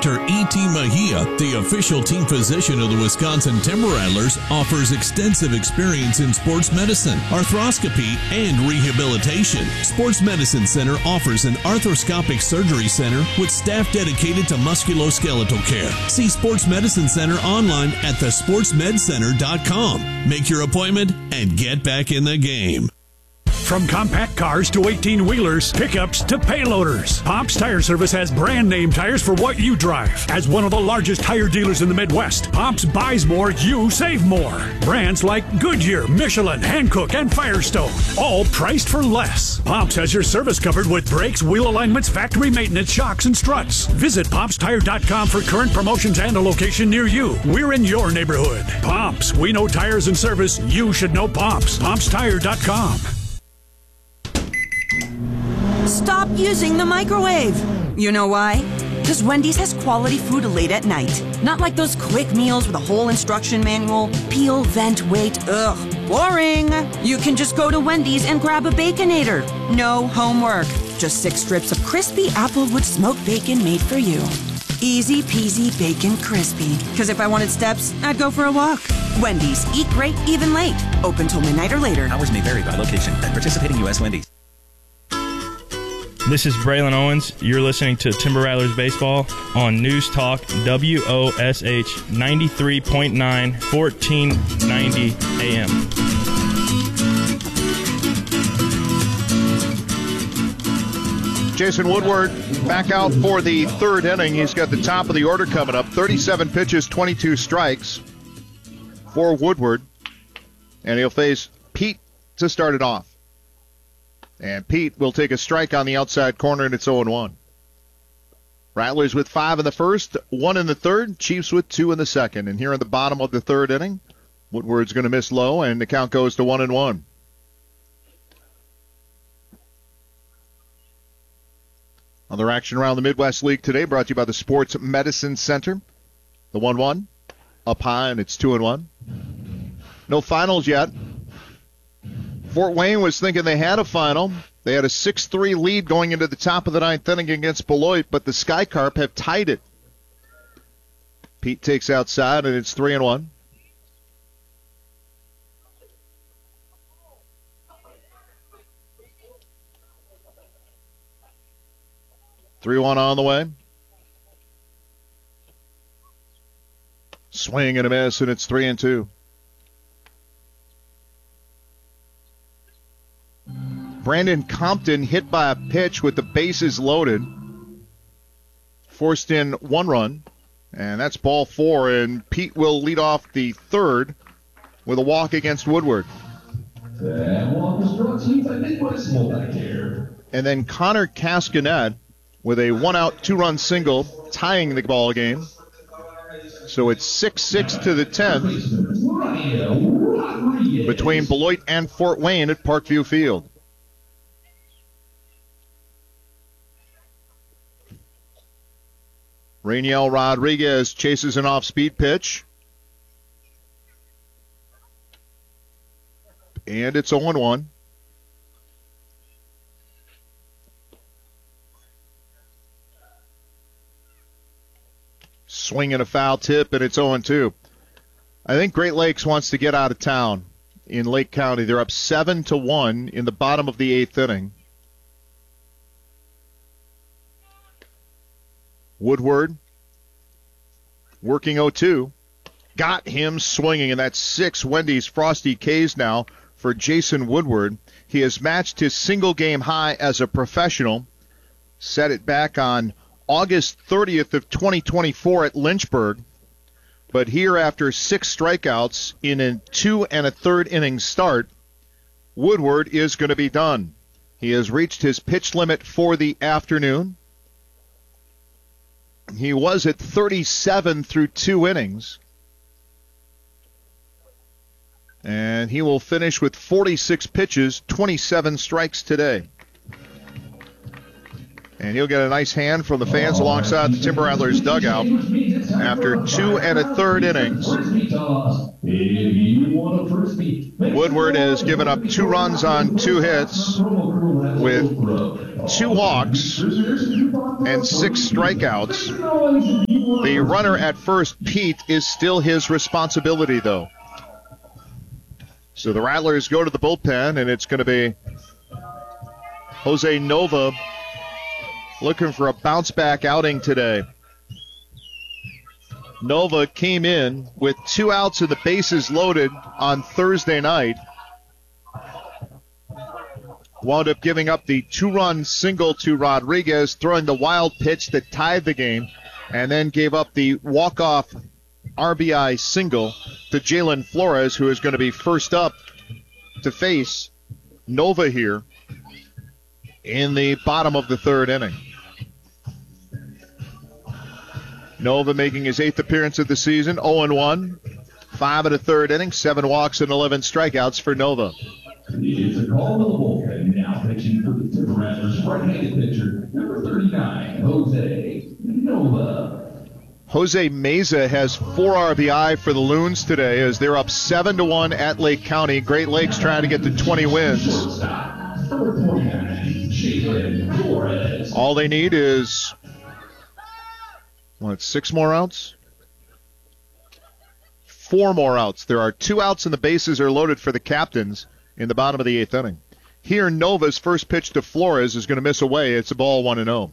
Dr. E.T. Mejia, the official team physician of the Wisconsin Timber Rattlers, offers extensive experience in sports medicine, arthroscopy, and rehabilitation. Sports Medicine Center offers an arthroscopic surgery center with staff dedicated to musculoskeletal care. See Sports Medicine Center online at thesportsmedcenter.com. Make your appointment and get back in the game. From compact cars to 18-wheelers, pickups to payloaders, Pops Tire Service has brand name tires for what you drive. As one of the largest tire dealers in the Midwest, Pops buys more, you save more. Brands like Goodyear, Michelin, Hankook, and Firestone, all priced for less. Pops has your service covered with brakes, wheel alignments, factory maintenance, shocks, and struts. Visit PopsTire.com for current promotions and a location near you. We're in your neighborhood. Pops, we know tires and service. You should know Pops. PopsTire.com. Stop using the microwave. You know why? Because Wendy's has quality food late at night. Not like those quick meals with a whole instruction manual. Peel, vent, wait. Ugh, boring. You can just go to Wendy's and grab a Baconator. No homework. Just 6 strips of crispy Applewood smoked bacon made for you. Easy peasy bacon crispy. Because if I wanted steps, I'd go for a walk. Wendy's. Eat great, even late. Open till midnight or later. Hours may vary by location at participating U.S. Wendy's. This is Braylon Owens. You're listening to Timber Rattlers Baseball on News Talk WOSH 93.9, 1490 AM. Jason Woodward back out for the third inning. He's got the top of the order coming up. 37 pitches, 22 strikes for Woodward. And he'll face Pete to start it off. And Pete will take a strike on the outside corner, and it's 0-1. Rattlers with 5 in the first, 1 in the third, Chiefs with 2 in the second. And here in the bottom of the third inning, Woodward's going to miss low, and the count goes to 1-1. Other action around the Midwest League today brought to you by the Sports Medicine Center. The 1-1 up high, and it's 2-1. No finals yet. Fort Wayne was thinking they had a final. They had a 6-3 lead going into the top of the ninth inning against Beloit, but the Sky Carp have tied it. Pete takes outside, and it's 3-1. On the way. Swing and a miss, and it's 3-2. Brandon Compton hit by a pitch with the bases loaded. Forced in 1 run, and that's ball 4, and Pete will lead off the third with a walk against Woodward. And then Connor Cascanet with a 1-out, 2-run single, tying the ball game. So it's 6-6 to the 10th between Beloit and Fort Wayne at Parkview Field. Rainiel Rodriguez chases an off-speed pitch. And it's 0-1. Swing and a foul tip, and it's 0-2. I think Great Lakes wants to get out of town in Lake County. They're up 7-1 in the bottom of the 8th inning. Woodward working 0-2. Got him swinging, and that's 6 Wendy's Frosty K's now for Jason Woodward. He has matched his single-game high as a professional. Set it back on August 30th of 2024 at Lynchburg. But here, after 6 strikeouts in a 2 1/3 inning start, Woodward is going to be done. He has reached his pitch limit for the afternoon. He was at 37 through 2 innings. And he will finish with 46 pitches, 27 strikes today. And he'll get a nice hand from the fans alongside the Timber Rattlers dugout after 2 1/3 innings. Woodward has given up 2 runs on 2 hits with 2 walks and 6 strikeouts. The runner at first, Pete, is still his responsibility, though. So the Rattlers go to the bullpen, and it's going to be Jose Nova looking for a bounce-back outing today. Nova came in with 2 outs and the bases loaded on Thursday night. Wound up giving up the 2-run single to Rodriguez, throwing the wild pitch that tied the game, and then gave up the walk-off RBI single to Jalen Flores, who is going to be first up to face Nova here in the bottom of the 3rd inning. Nova making his 8th appearance of the season, 0-1, 5 1/3 innings, 7 walks and 11 strikeouts for Nova. It's a call to the bullpen. Now pitching for the Timber Rattlers, right-handed pitcher, number 39, Jose Nova. Jose Meza has 4 RBI for the Loons today as they're up 7-1 at Lake County. Great Lakes trying to get to 20 wins. All they need is, 6 more outs? 4 more outs. There are 2 outs and the bases are loaded for the Captains in the bottom of the 8th inning. Here, Nova's first pitch to Flores is going to miss away. It's a ball 1-0.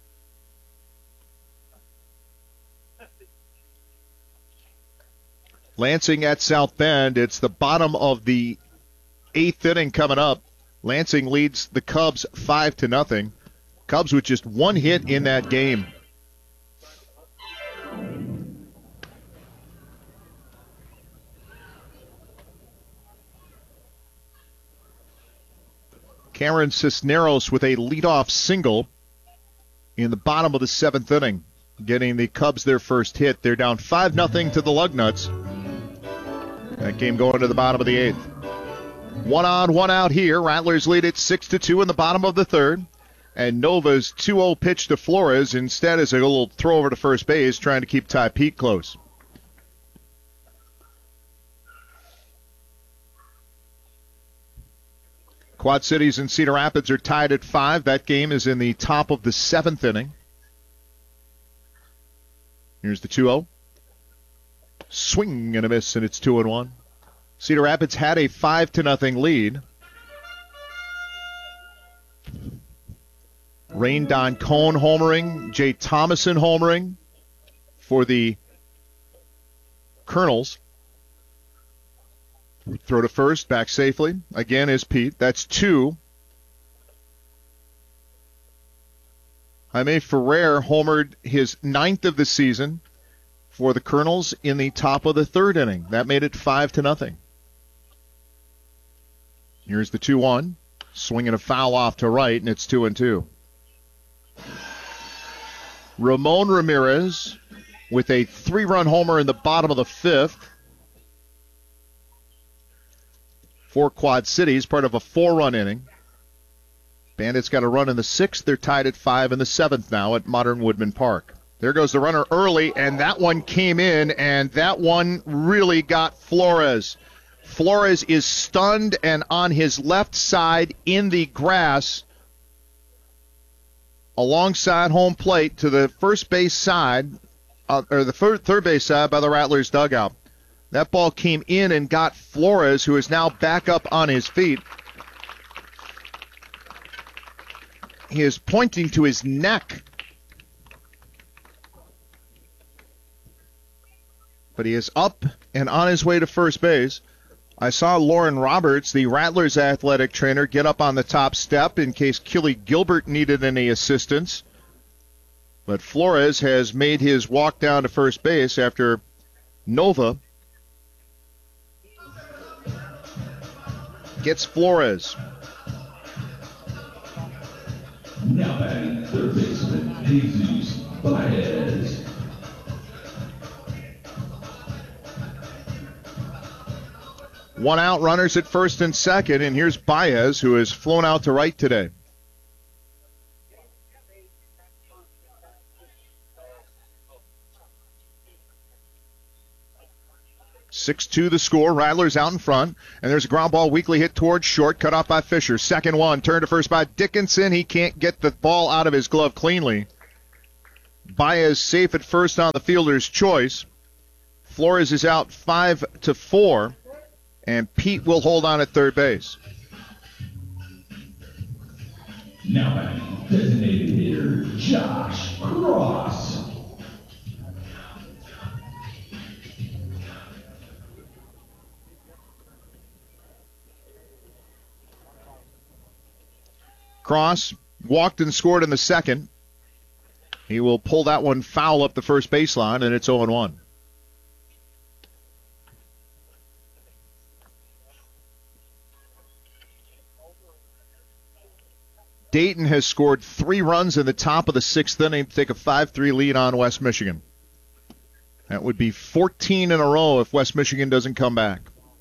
Lansing at South Bend. It's the bottom of the 8th inning coming up. Lansing leads the Cubs 5-0. Cubs with just 1 hit in that game. Cameron Cisneros with a leadoff single in the bottom of the 7th inning, getting the Cubs their first hit. They're down 5-0 to the Lugnuts. That game going to the bottom of the 8th. 1 on, 1 out here. Rattlers lead it 6-2 in the bottom of the 3rd. And Nova's 2-0 pitch to Flores instead is a little throw over to first base, trying to keep Ty Pete close. Quad Cities and Cedar Rapids are tied at 5. That game is in the top of the 7th inning. Here's the 2-0. Swing and a miss, and it's 2-1. Cedar Rapids had a 5-0 lead. Rain Don Cohn homering, Jay Thomason homering for the Colonels. Throw to first, back safely. Again is Pete. That's 2. Jaime Ferrer homered his 9th of the season for the Colonels in the top of the 3rd inning. That made it 5-0. Here's the 2-1. Swinging a foul off to right, and it's 2-2. Ramon Ramirez with a 3-run homer in the bottom of the 5th. For Quad Cities, part of a 4-run inning. Bandits got a run in the 6th. They're tied at 5 in the 7th now at Modern Woodman Park. There goes the runner early, and that one came in, and that one really got Flores. Flores is stunned and on his left side in the grass alongside home plate to the first base side, or the third base side by the Rattlers dugout. That ball came in and got Flores, who is now back up on his feet. He is pointing to his neck. But he is up and on his way to first base. I saw Lauren Roberts, the Rattlers athletic trainer, get up on the top step in case Killy Gilbert needed any assistance. But Flores has made his walk down to first base after Nova gets Flores. Now batting third baseman, Jesus Baez. One out, runners at first and second, and here's Baez, who has flown out to right today. (6-2) the score. Rattlers out in front, and there's a ground ball weakly hit towards short, cut off by Fisher. Second one, turn to first by Dickinson. He can't get the ball out of his glove cleanly. Baez safe at first on the fielder's choice. Flores is out 5-4, and Pete will hold on at third base. Now batting, designated hitter Josh Cross. Cross walked and scored in the second. He will pull that one foul up the first baseline, and it's 0-1. Dayton has scored 3 runs in the top of the 6th inning to take a 5-3 lead on West Michigan. That would be 14 in a row if West Michigan doesn't come back.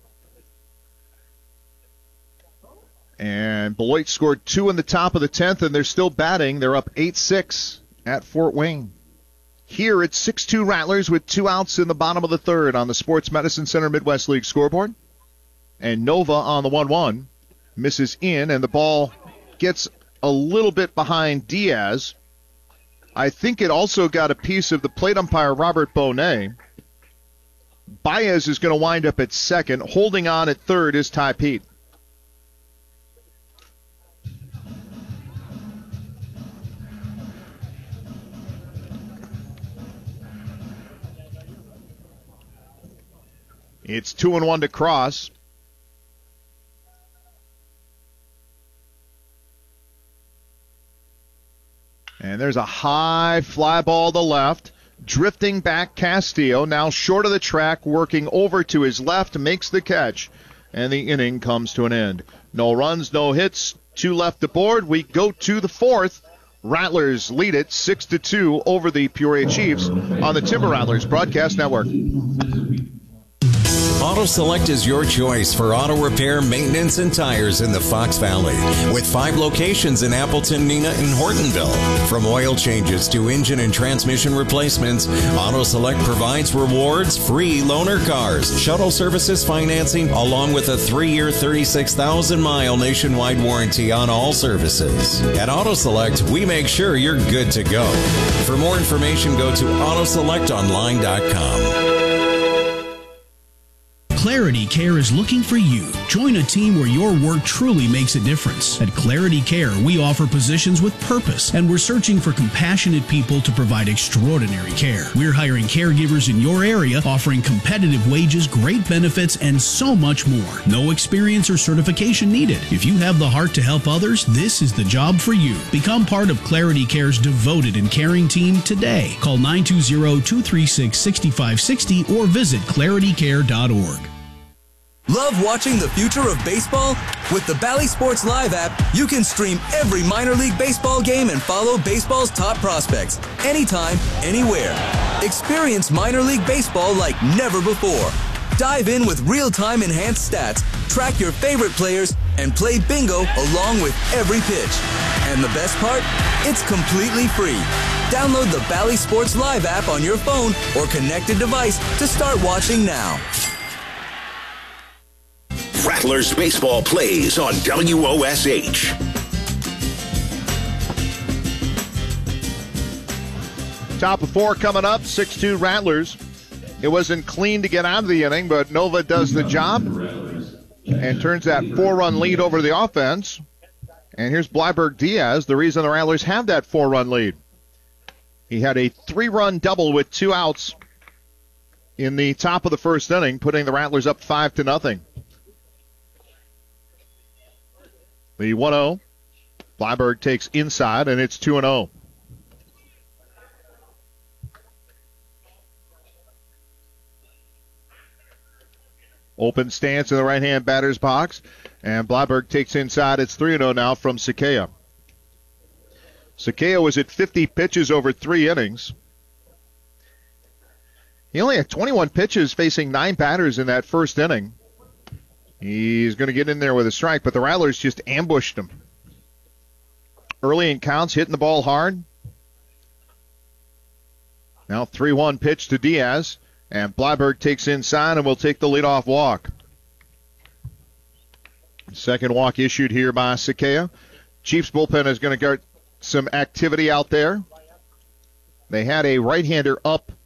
And Beloit scored 2 in the top of the 10th, and they're still batting. They're up 8-6 at Fort Wayne. Here it's 6-2 Rattlers with 2 outs in the bottom of the 3rd on the Sports Medicine Center Midwest League scoreboard. And Nova on the 1-1 misses in, and the ball gets a little bit behind Diaz. I think it also got a piece of the plate umpire, Robert Bonet. Baez is going to wind up at second. Holding on at third is Ty Pete. It's 2-1 to Cross. And there's a high fly ball to left. Drifting back Castillo, now short of the track, working over to his left, makes the catch. And the inning comes to an end. No runs, no hits, 2 left aboard. We go to the 4th. Rattlers lead it 6-2 over the Peoria Chiefs on the Timber Rattlers Broadcast Network. Auto Select is your choice for auto repair, maintenance, and tires in the Fox Valley. With 5 locations in Appleton, Neenah, and Hortonville. From oil changes to engine and transmission replacements, Auto Select provides rewards, free loaner cars, shuttle services financing, along with a 3-year, 36,000-mile nationwide warranty on all services. At Auto Select, we make sure you're good to go. For more information, go to autoselectonline.com. Clarity Care is looking for you. Join a team where your work truly makes a difference. At Clarity Care, we offer positions with purpose, and we're searching for compassionate people to provide extraordinary care. We're hiring caregivers in your area, offering competitive wages, great benefits, and so much more. No experience or certification needed. If you have the heart to help others, this is the job for you. Become part of Clarity Care's devoted and caring team today. Call 920-236-6560 or visit claritycare.org. Love watching the future of baseball? With the Bally Sports Live app, you can stream every minor league baseball game and follow baseball's top prospects anytime, anywhere. Experience minor league baseball like never before. Dive in with real-time enhanced stats, track your favorite players, and play bingo along with every pitch. And the best part? It's completely free. Download the Bally Sports Live app on your phone or connected device to start watching now. Rattlers baseball plays on WOSH. Top of 4 coming up, 6-2 Rattlers. It wasn't clean to get out of the inning, but Nova does the job and turns that 4-run lead over the offense. And here's Blyberg Diaz, the reason the Rattlers have that 4-run lead. He had a 3-run double with 2 outs in the top of the first inning, putting the Rattlers up 5-0. The 1-0. Blyberg takes inside, and it's 2-0. Open stance in the right-hand batter's box, and Blyberg takes inside. It's 3-0 now from Sakea. Sakea was at 50 pitches over 3 innings. He only had 21 pitches facing 9 batters in that first inning. He's going to get in there with a strike, but the Rattlers just ambushed him. Early in counts, hitting the ball hard. Now 3-1 pitch to Diaz, and Blyberg takes inside and will take the leadoff walk. Second walk issued here by Sakea. Chiefs bullpen is going to get some activity out there. They had a right-hander up